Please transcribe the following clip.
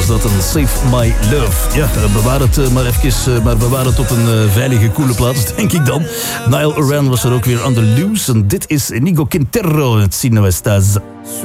was dat, een Save My Love. Ja, bewaar het maar even, maar bewaar het op een veilige, coole plaats, denk ik dan. Niall Horan was er ook weer on the loose. En dit is Inigo Quintero, het Sino Estás.